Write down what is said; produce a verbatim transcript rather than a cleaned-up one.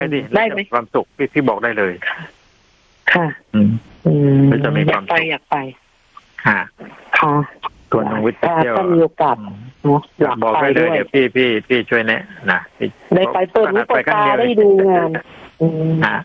ดิได้ไหมความสุขพี่พี่บอกได้เลยค่ะอืมอืมจะมีความอยากไปอยากไปค่ะค่ะตัวน้องวิทย์ไปเที่ยวถ้ามีโอกาสเนาะอยากบอกไปได้เลยด้วยเดี๋ยวพี่พี่พี่ช่วยแนะนะได้ไปเปิดหูเปิดตาได้ดูงาน อืมนะ